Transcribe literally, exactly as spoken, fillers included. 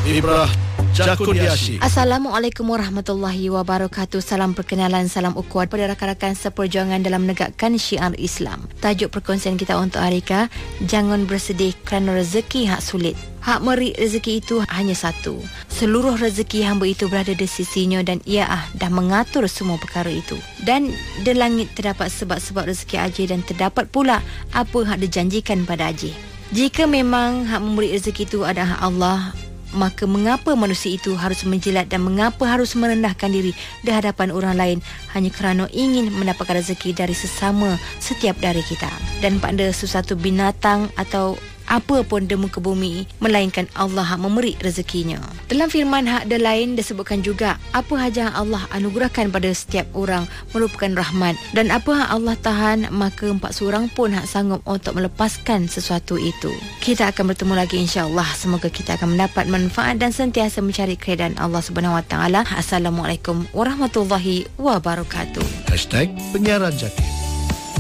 Ibrah Jakundiashi. Assalamualaikum warahmatullahi wabarakatuh. Salam perkenalan, salam ukhuwah pada rakan-rakan seperjuangan dalam menegakkan syiar Islam. Tajuk perkongsian kita untuk hari ini, jangan bersedih kerana rezeki hak sulit. Hak meri rezeki itu hanya satu. Seluruh rezeki hamba itu berada di sisinya dan ia ah dah mengatur semua perkara itu. Dan di langit terdapat sebab-sebab rezeki Ajih dan terdapat pula apa hak dijanjikan pada Ajih. Jika memang hak memberi rezeki itu adalah hak Allah, maka mengapa manusia itu harus menjilat dan mengapa harus merendahkan diri di hadapan orang lain hanya kerana ingin mendapatkan rezeki dari sesama setiap dari kita. Dan pada sesuatu binatang atau apa pun di muka bumi melainkan Allah hak memberi rezekinya. Dalam firman hak ada lain disebutkan juga apa sahaja Allah anugerahkan pada setiap orang merupakan rahmat, dan apa hak Allah tahan maka empat seorang pun hak sanggup untuk melepaskan sesuatu itu. Kita akan bertemu lagi insya-Allah. Semoga kita akan mendapat manfaat dan sentiasa mencari keredaan Allah Subhanahu Wa Taala. Assalamualaikum warahmatullahi wabarakatuh. Hashtag Penyiaran Jaki.